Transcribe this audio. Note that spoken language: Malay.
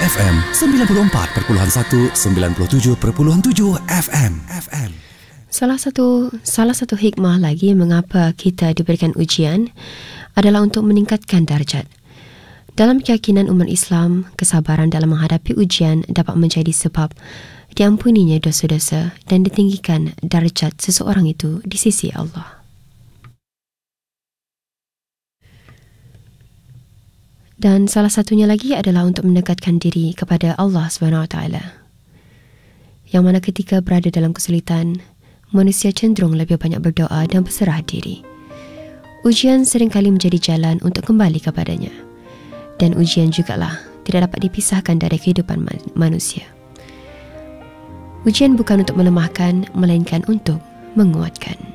FM 94.1 97.7 FM. Salah satu hikmah lagi mengapa kita diberikan ujian adalah untuk meningkatkan darjat. Dalam keyakinan umat Islam, kesabaran dalam menghadapi ujian dapat menjadi sebab diampuninya dosa-dosa dan ditinggikan darjat seseorang itu di sisi Allah. Dan salah satunya lagi adalah untuk mendekatkan diri kepada Allah SWT. Yang mana ketika berada dalam kesulitan, manusia cenderung lebih banyak berdoa dan berserah diri. Ujian seringkali menjadi jalan untuk kembali kepadanya. Dan ujian jugalah tidak dapat dipisahkan dari kehidupan manusia. Ujian bukan untuk melemahkan, melainkan untuk menguatkan.